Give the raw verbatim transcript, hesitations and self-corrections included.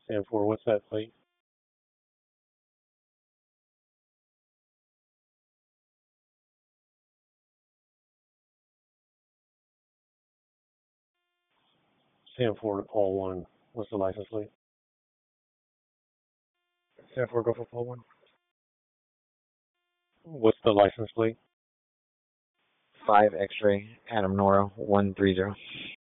ten four, what's that plate? ten four to Paul one. What's the license plate? ten four, go for Paul one. What's the license plate? five X-ray, Adam Nora, one three zero.